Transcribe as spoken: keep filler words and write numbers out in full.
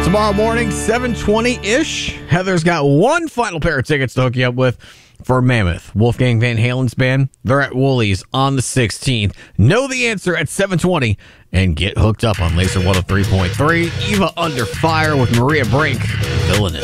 Tomorrow morning, seven twenty-ish, Heather's got one final pair of tickets to hook you up with for Mammoth, Wolfgang Van Halen's band. They're at Woolies on the sixteenth. Know the answer at seven twenty and get hooked up on Laser one oh three point three. Eva Under Fire with Maria Brink, Villainous.